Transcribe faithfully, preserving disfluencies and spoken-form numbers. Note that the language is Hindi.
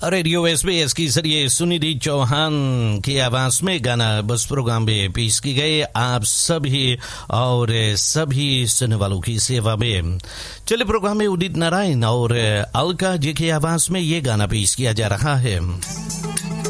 रेडियो एसबीएस की जरिए सुनिधि चौहान की आवाज में गाना बस प्रोग्राम में पेश की गए आप सभी और सभी सुनने वालों की सेवा में। चलिए प्रोग्राम में उदित नारायण और अलका जी की आवाज में ये गाना पेश किया जा रहा है।